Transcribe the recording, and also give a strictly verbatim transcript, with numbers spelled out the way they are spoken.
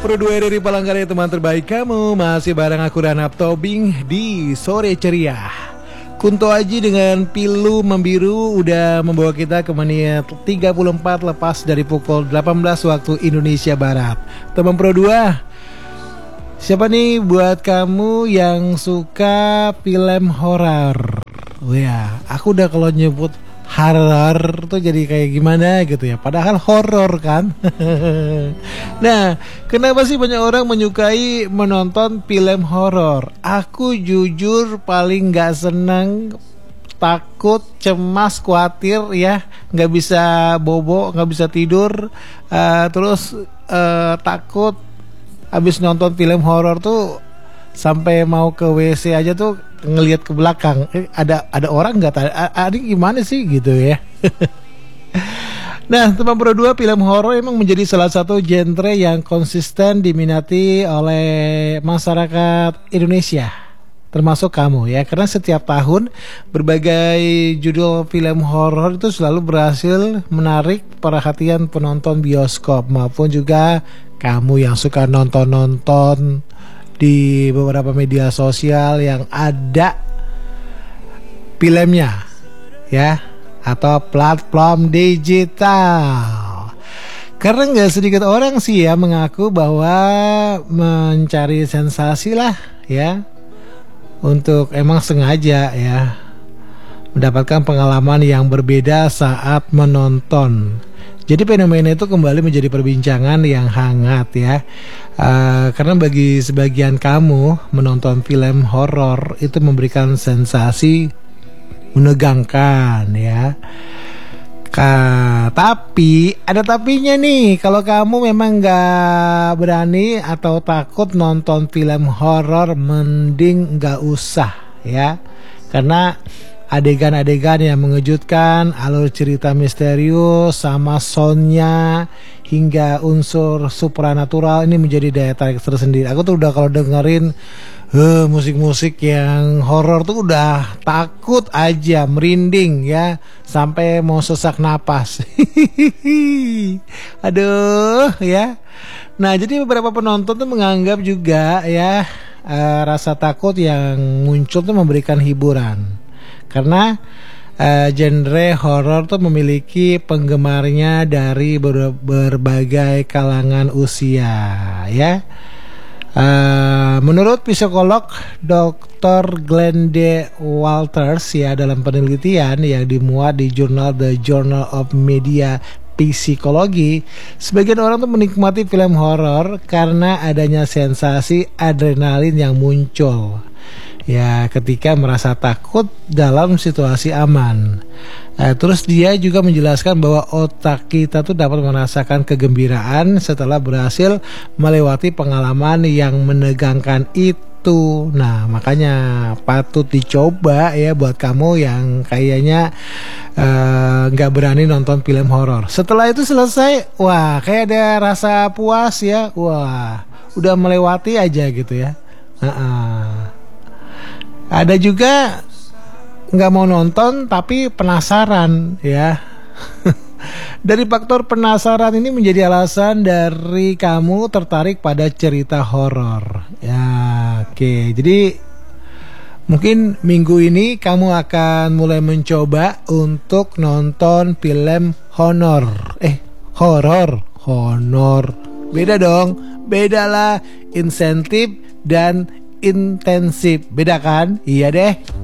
Pro dua dari Palangkaraya, teman terbaik kamu. Masih bareng aku Ranap Tobing di Sore Ceria. Kunto Aji dengan Pilu Membiru udah membawa kita ke menit tiga puluh empat lepas dari pukul delapan belas waktu Indonesia Barat. Teman Pro dua, siapa nih buat kamu yang suka film horor? Oh ya, aku udah kalau nyebut horor tuh jadi kayak gimana gitu ya, padahal horor kan. Nah, kenapa sih banyak orang menyukai menonton film horor? Aku jujur paling gak seneng, takut, cemas, khawatir ya, nggak bisa bobo, nggak bisa tidur, uh, terus uh, takut habis nonton film horor tuh sampai mau ke W C aja tuh ngelihat ke belakang, eh, ada ada orang nggak tadi, ada gimana sih gitu ya. Nah, teman Pro dua, film horor emang menjadi salah satu genre yang konsisten diminati oleh masyarakat Indonesia, termasuk kamu ya, karena setiap tahun berbagai judul film horor itu selalu berhasil menarik perhatian penonton bioskop maupun juga kamu yang suka nonton-nonton di beberapa media sosial yang ada filmnya ya, atau platform digital. Karena nggak sedikit orang sih ya mengaku bahwa mencari sensasi lah ya, untuk emang sengaja ya mendapatkan pengalaman yang berbeda saat menonton. Jadi fenomena itu kembali menjadi perbincangan yang hangat ya, uh, karena bagi sebagian kamu menonton film horor itu memberikan sensasi menegangkan ya. Ka, tapi ada tapinya nih, kalau kamu memang gak berani atau takut nonton film horor, mending gak usah ya, karena adegan-adegan yang mengejutkan, alur cerita misterius, sama soundnya hingga unsur supranatural ini menjadi daya tarik tersendiri. Aku tuh udah kalau dengerin uh, musik-musik yang horor tuh udah takut aja, merinding ya, sampai mau sesak napas. Aduh ya. Nah, jadi beberapa penonton tuh menganggap juga ya, uh, rasa takut yang muncul tuh memberikan hiburan. Karena uh, genre horor tuh memiliki penggemarnya dari ber- berbagai kalangan usia ya. Uh, menurut psikolog doktor Glenn D. Walters ya, dalam penelitian yang dimuat di jurnal The Journal of Media Psikologi, sebagian orang tuh menikmati film horor karena adanya sensasi adrenalin yang muncul ya ketika merasa takut dalam situasi aman. Nah, terus dia juga menjelaskan bahwa otak kita tuh dapat merasakan kegembiraan setelah berhasil melewati pengalaman yang menegangkan itu. Nah, makanya patut dicoba ya buat kamu yang kayaknya nggak uh, berani nonton film horor. Setelah itu selesai, wah kayak ada rasa puas ya, wah udah melewati aja gitu ya. Uh-uh. Ada juga nggak mau nonton tapi penasaran ya. Dari faktor penasaran ini menjadi alasan dari kamu tertarik pada cerita horor. Ya, oke. Okay. Jadi mungkin minggu ini kamu akan mulai mencoba untuk nonton film honor. Eh, horor, honor. Beda dong. Bedalah insentif dan intensif, beda kan? Iya deh.